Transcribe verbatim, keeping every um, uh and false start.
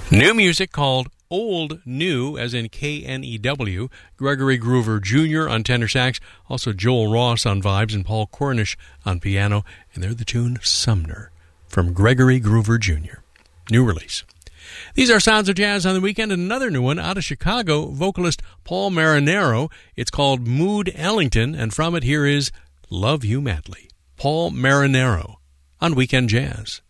New music called Old New, as in K N E W. Gregory Groover Junior on tenor sax, also Joel Ross on vibes, and Paul Cornish on piano, and they're the tune Sumner from Gregory Groover Junior New release. These are Sounds of Jazz on the Weekend, and another new one out of Chicago, vocalist Paul Marinaro. It's called Mood Ellington, and from it here is Love You Madly. Paul Marinaro on Weekend Jazz.